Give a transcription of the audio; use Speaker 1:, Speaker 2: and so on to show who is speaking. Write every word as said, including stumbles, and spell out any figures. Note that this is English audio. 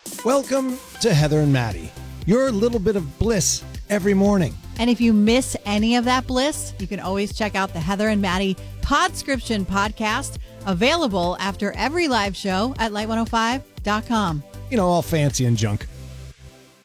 Speaker 1: Welcome to Heather and Maddie, your little bit of bliss every morning.
Speaker 2: And if you miss any of that bliss, you can always check out the Heather and Maddie Podscription podcast, available after every live show at light one oh five dot com.
Speaker 1: You know, all fancy and junk.